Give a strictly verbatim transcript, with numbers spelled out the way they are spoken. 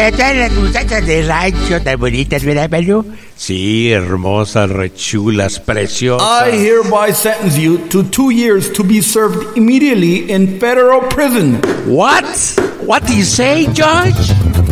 todas las muchachas de rancho tan bonitas, ¿verdad, Balú? Sí, hermosas, rechulas, preciosas. I hereby sentence you to two years to be served immediately in federal prison. What? What do you say, Judge?